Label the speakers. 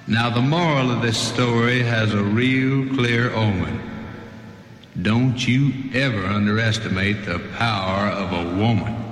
Speaker 1: Now, the moral of this story has a real clear omen. Don't you ever underestimate the power of a woman.